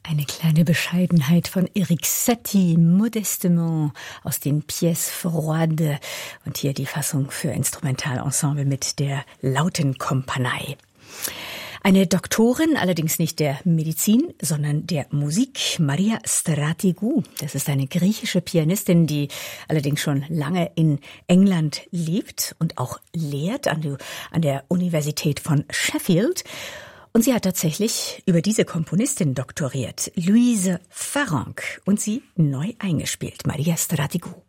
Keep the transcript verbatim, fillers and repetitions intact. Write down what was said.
Eine kleine Bescheidenheit von Erik Satie, Modestement, aus den Pièces Froides. Und hier die Fassung für Instrumentalensemble mit der Lautenkompanie. Eine Doktorin, allerdings nicht der Medizin, sondern der Musik, Maria Stratigou. Das ist eine griechische Pianistin, die allerdings schon lange in England lebt und auch lehrt an der, an der Universität von Sheffield. Und sie hat tatsächlich über diese Komponistin doktoriert, Louise Farrenc, und sie neu eingespielt, Maria Stratigou.